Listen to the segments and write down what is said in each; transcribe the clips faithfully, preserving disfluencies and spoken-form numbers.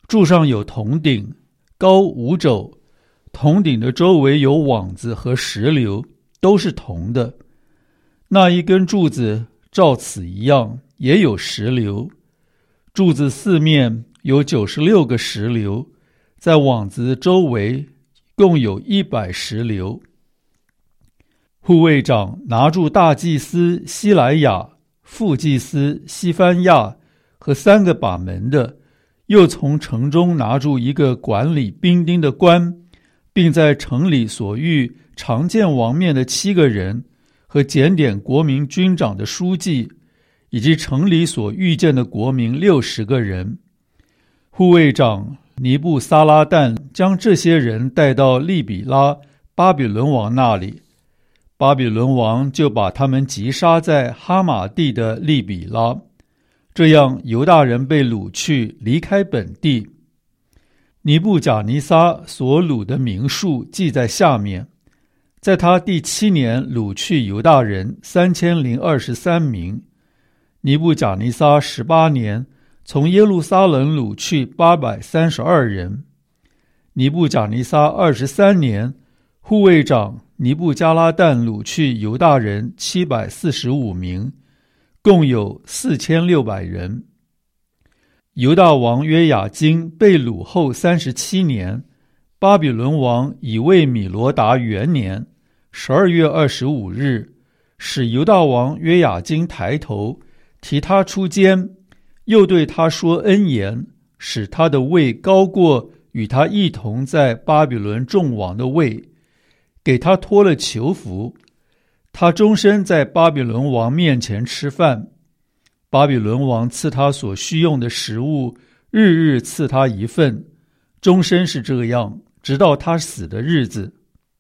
柱上有铜顶，高五肘，铜顶的周围有网子和石榴，都是铜的。那一根柱子照此一样，也有石榴。柱子四面有九十六个石榴，在网子周围共有一百石榴。护卫长拿住大祭司西莱亚、副祭司西番亚和三个把门的，又从城中拿住一个管理兵丁的官，并在城里所遇常见王面的七个人，和检点国民军长的书记，以及城里所遇见的国民六十个人。护卫长尼布撒拉旦将这些人带到利比拉巴比伦王那里，巴比伦王就把他们击杀在哈马地的利比拉。这样犹大人被掳去，离开本地。尼布甲尼撒所掳的名数记在下面。在他第七年掳去犹大人三千零二十三名。尼布甲尼撒十八年从耶路撒冷掳去八百三十二人。尼布甲尼撒二十三年，护卫长尼布加拉旦掳去犹大人七百四十五名，共有四千六百人。犹大王约雅斤被掳后三十七年，巴比伦王以为米罗达元年十二月二十五日，使犹大王约雅斤抬头，提他出监，又对他说恩言，使他的位高过与他一同在巴比伦众王的位，给他脱了囚服。他终身在巴比伦王面前吃饭，巴比伦王赐他所需用的食物，日日赐他一份，终身是这样，直到他死的日子。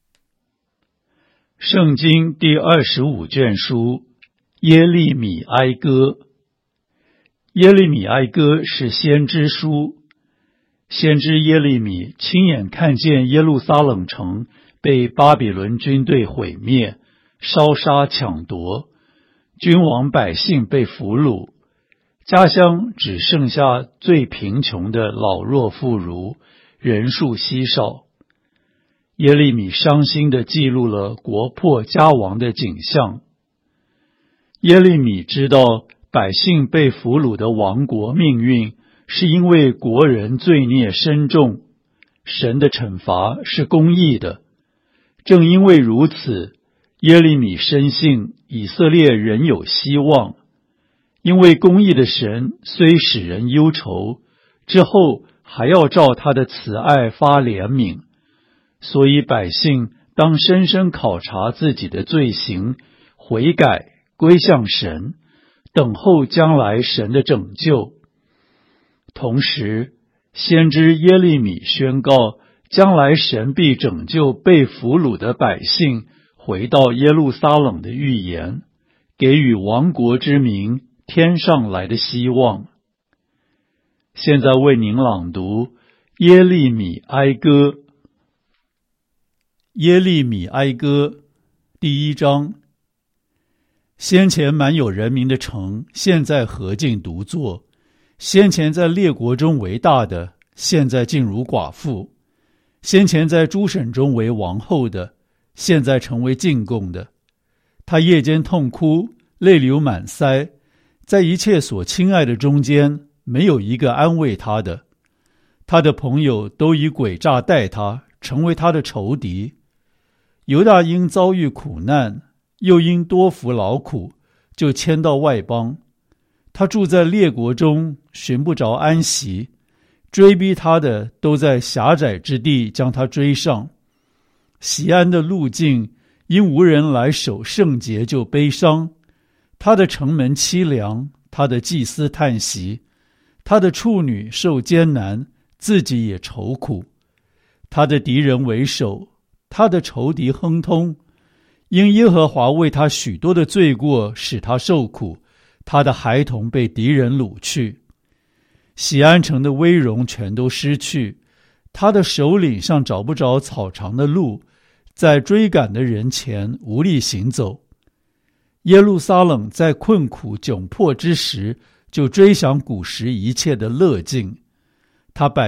圣经第二十五卷书，耶利米哀歌。耶利米哀歌是先知书。先知耶利米亲眼看见耶路撒冷城被巴比伦军队毁灭，烧杀抢夺，君王百姓被俘虏，家乡只剩下最贫穷的老弱妇孺，人数稀少。耶利米伤心地记录了国破家亡的景象。耶利米知道百姓被俘虏的亡国命运，是因为国人罪孽深重，神的惩罚是公义的。正因为如此，耶利米深信以色列仍有希望，因为公义的神虽使人忧愁，之后还要照他的慈爱发怜悯。所以百姓当深深考察自己的罪行，悔改归向神，等候将来神的拯救。同时，先知耶利米宣告，将来神必拯救被俘虏的百姓回到耶路撒冷的预言，给予亡国之民天上来的希望。现在为您朗读耶利米哀歌。耶利米哀歌第一章。先前满有人民的城，现在何竟独坐？先前在列国中为大的，现在竟如寡妇；先前在诸省中为王后的，现在成为进贡的。他夜间痛哭，泪流满腮，在一切所亲爱的中间，没有一个安慰他的。他的朋友都以诡诈待他，成为他的仇敌。犹大因遭遇苦难，又因多服劳苦，就迁到外邦。他住在列国中，寻不着安息，追逼他的都在狭窄之地将他追上。锡安的路径，因无人来守圣节就悲伤。他的城门凄凉，他的祭司叹息，他的处女受艰难，自己也愁苦。他的敌人为首，他的仇敌亨通。因耶和华为他许多的罪过使他受苦，他的孩童被敌人掳去。锡安城的威荣全都失去，他的首领上找不着草场的路，在追赶的人前无力行走。耶路撒冷在困苦窘迫之时，就追想古时一切的乐境。他百